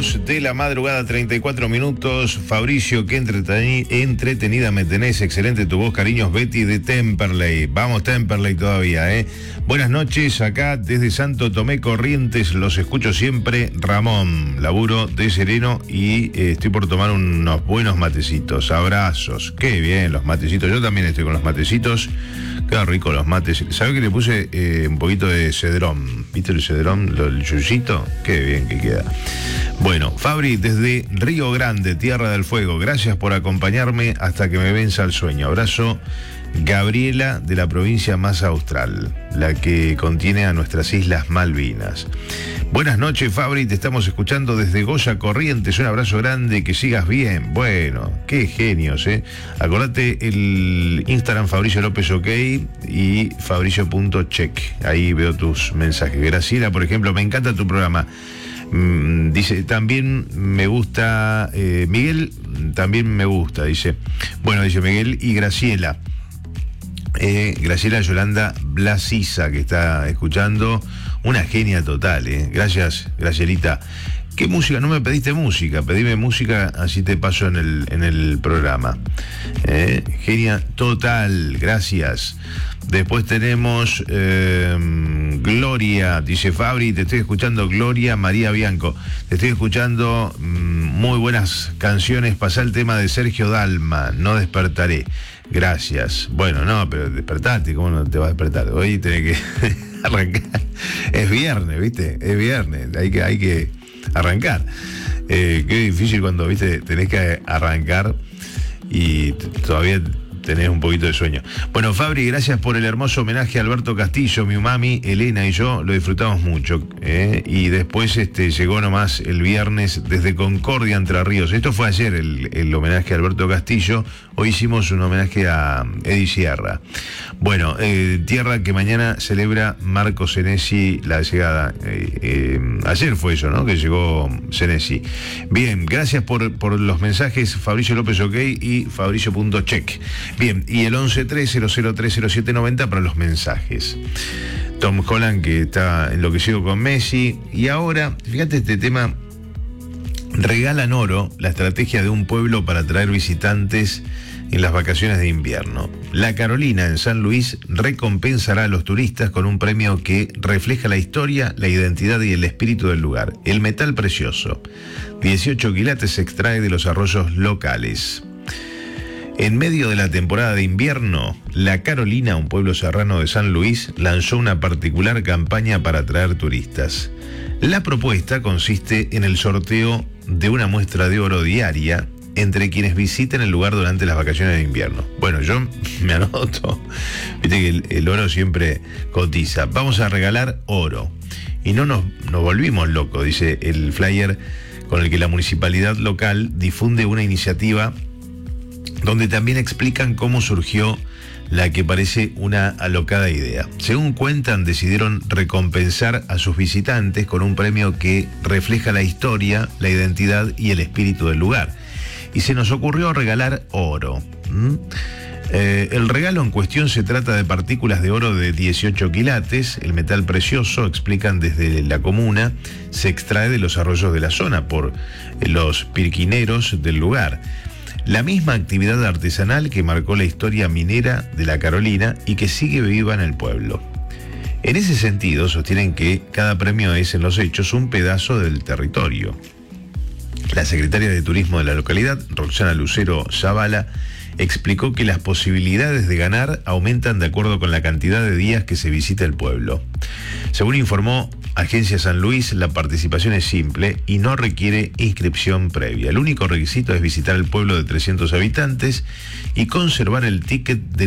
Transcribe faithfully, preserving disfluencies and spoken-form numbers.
dos de la madrugada, treinta y cuatro minutos. Fabricio, qué entreteni- entretenida me tenés. Excelente tu voz, cariños. Betty de Temperley. Vamos, Temperley todavía, ¿eh? Buenas noches, acá desde Santo Tomé, Corrientes. Los escucho siempre. Ramón, laburo de sereno y eh, estoy por tomar unos buenos matecitos. Abrazos. Qué bien, los matecitos. Yo también estoy con los matecitos. Qué rico los mates. ¿Sabés que le puse eh, un poquito de cedrón? ¿Viste el cedrón? Lo- El yuyito. Qué bien que queda. Bueno, Fabri, desde Río Grande, Tierra del Fuego. Gracias por acompañarme hasta que me venza el sueño. Abrazo. Gabriela, de la provincia más austral, la que contiene a nuestras Islas Malvinas. Buenas noches, Fabri, te estamos escuchando desde Goya, Corrientes. Un abrazo grande, que sigas bien. Bueno, qué genios, ¿eh? Acordate el Instagram Fabricio López OK y fabricio.check. Ahí veo tus mensajes. Graciela, por ejemplo, me encanta tu programa. Mm, dice, también me gusta, eh, Miguel, también me gusta, dice. Bueno, dice Miguel y Graciela. Eh, Graciela Yolanda Blasiza, que está escuchando, una genia total, eh. Gracias, Gracielita. ¿Qué música? No me pediste música, pedime música, así te paso en el, en el programa. Eh, genia total, gracias. Después tenemos eh, Gloria, dice Fabri, te estoy escuchando, Gloria María Bianco. Te estoy escuchando, mmm, muy buenas canciones. Pasá el tema de Sergio Dalma, No despertaré. Gracias. Bueno, no, pero despertate, ¿cómo no te vas a despertar? Hoy tenés que arrancar. Es viernes, ¿viste? Es viernes, hay que, hay que arrancar. Eh, qué difícil cuando, ¿viste? Tenés que arrancar y t- todavía tenés un poquito de sueño. Bueno, Fabri, gracias por el hermoso homenaje a Alberto Castillo. Mi mami, Elena y yo lo disfrutamos mucho. ¿eh? Y después este, llegó nomás el viernes desde Concordia, Entre Ríos. Esto fue ayer el, el homenaje a Alberto Castillo. Hoy hicimos un homenaje a Eddie Sierra. Bueno, eh, tierra que mañana celebra Marco Senesi la llegada. Eh, eh, ayer fue eso, ¿no? Que llegó Senesi. Bien, gracias por, por los mensajes, Fabricio López OK y fabricio.check. Bien, y el once tres cero cero tres cero siete noventa para los mensajes. Tom Holland, que está enloquecido con Messi. Y ahora, fíjate este tema. Regalan oro, la estrategia de un pueblo para atraer visitantes en las vacaciones de invierno. La Carolina, en San Luis, recompensará a los turistas con un premio que refleja la historia, la identidad y el espíritu del lugar. El metal precioso. dieciocho quilates se extrae de los arroyos locales. En medio de la temporada de invierno, La Carolina, un pueblo serrano de San Luis, lanzó una particular campaña para atraer turistas. La propuesta consiste en el sorteo de una muestra de oro diaria entre quienes visiten el lugar durante las vacaciones de invierno. Bueno, yo me anoto. Viste que el, el oro siempre cotiza. Vamos a regalar oro. Y no nos, nos volvimos locos, dice el flyer con el que la municipalidad local difunde una iniciativa donde también explican cómo surgió la que parece una alocada idea. Según cuentan, decidieron recompensar a sus visitantes con un premio que refleja la historia, la identidad y el espíritu del lugar. Y se nos ocurrió regalar oro. ¿Mm? Eh, el regalo en cuestión se trata de partículas de oro de dieciocho quilates. El metal precioso, explican desde la comuna, se extrae de los arroyos de la zona por los pirquineros del lugar. La misma actividad artesanal que marcó la historia minera de la Carolina y que sigue viva en el pueblo. En ese sentido, sostienen que cada premio es en los hechos un pedazo del territorio. La secretaria de Turismo de la localidad, Roxana Lucero Zavala, explicó que las posibilidades de ganar aumentan de acuerdo con la cantidad de días que se visita el pueblo. Según informó Agencia San Luis, la participación es simple y no requiere inscripción previa. El único requisito es visitar el pueblo de trescientos habitantes y conservar el ticket de